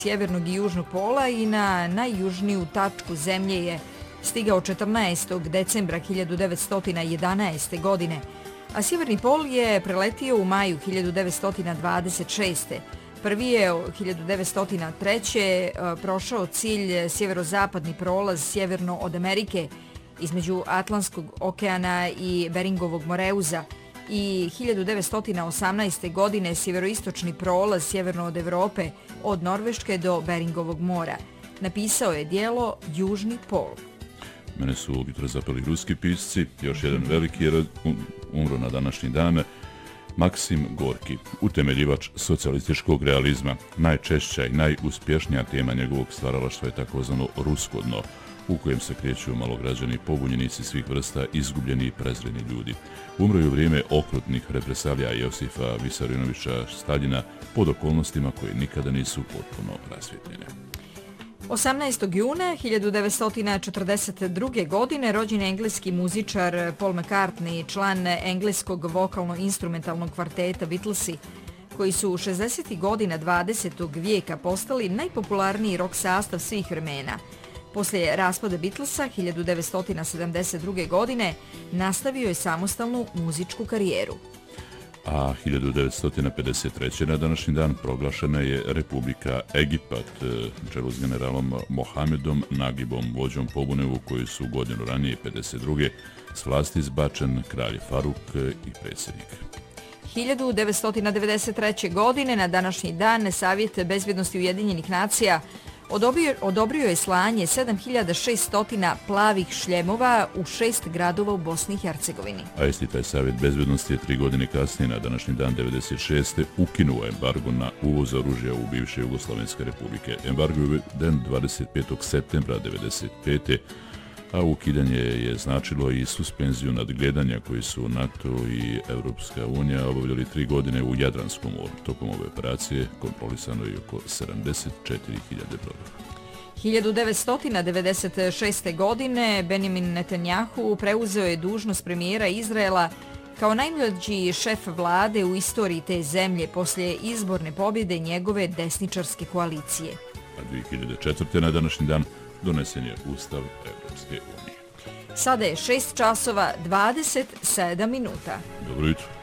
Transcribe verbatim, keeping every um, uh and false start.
sjevernog i južnog pola i na najjužniju tačku zemlje je stigao četrnaestog decembra hiljadu devetsto jedanaeste. godine, a sjeverni pol je preletio u maju hiljadu devetsto dvadeset šeste. Prvi je hiljadu devetsto treće. prošao cilj sjeverozapadni prolaz sjeverno od Amerike između Atlantskog okeana i Beringovog moreuza i hiljadu devetsto osamnaeste. godine sjeveroistočni prolaz sjeverno od Evrope od Norveške do Beringovog mora. Napisao je djelo Južni pol. Mene su ujutro zapeli ruski pisci, još jedan veliki je umro na današnji dan, Maksim Gorki, utemeljivač socijalističkog realizma. Najčešća i najuspješnija tema njegovog stvaralaštva je takozvano rusko dno, u kojem se kreću malograđani, pobunjenici svih vrsta, izgubljeni i prezreni ljudi. Umro je u vrijeme okrutnih represalija Josifa Visarionovića Staljina pod okolnostima koje nikada nisu potpuno rasvjetljene. osamnaestog juna hiljadu devetsto četrdeset druge. godine rođen je engleski muzičar Paul McCartney, član engleskog vokalno-instrumentalnog kvarteta Beatlesi, koji su u šezdesetih godina dvadesetog vijeka postali najpopularniji rock sastav svih vremena. Poslije raspada Beatlesa hiljadu devetsto sedamdeset druge. godine nastavio je samostalnu muzičku karijeru. A hiljadu devetsto pedeset treće. na današnji dan proglašena je Republika Egipat, čelu s generalom Mohamedom Nagibom, vođom pobune u kojoj su godinu ranije pedeset druge. s vlasti izbačen kralj Faruk i predsjednik. hiljadu devetsto devedeset treće. godine na današnji dan Savjet bezbjednosti Ujedinjenih nacija Odobrio, odobrio je slanje sedam hiljada šesto plavih šljemova u šest gradova u Bosni i Hercegovini. A isti taj Savjet bezbjednosti je tri godine kasnije, na današnji dan devedeset šeste. ukinuo embargo na uvoz oružja u bivše Jugoslavenske republike. Embargo je uveden dvadeset petog septembra devedeset pete. a ukidanje je značilo i suspenziju nadgledanja koji su NATO i Europska unija obavljali tri godine u Jadranskom moru. Tokom ove operacije kontrolisano je oko sedamdeset četiri hiljade brodova. hiljadu devetsto devedeset šeste. godine Benjamin Netanjahu preuzeo je dužnost premijera Izraela kao najmlađi šef vlade u istoriji te zemlje poslije izborne pobjede njegove desničarske koalicije. A dvije hiljade četvrte. na današnji dan donesen je Ustav Evropske unije. Sada je šest časova dvadeset sedam minuta. Dobro jutro.